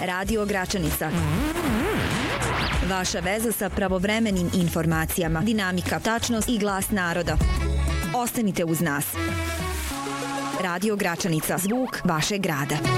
Radio Gračanica. Vaša veza sa pravovremenim informacijama, dinamika, tačnost i glas naroda. Ostanite uz nas. Radio Gračanica, zvuk vašeg grada.